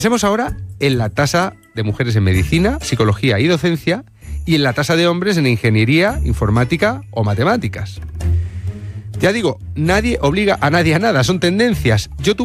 Pensemos ahora en la tasa de mujeres en medicina, psicología y docencia y en la tasa de hombres en ingeniería, informática o matemáticas. Ya digo, nadie obliga a nadie a nada, son tendencias. Yo tuve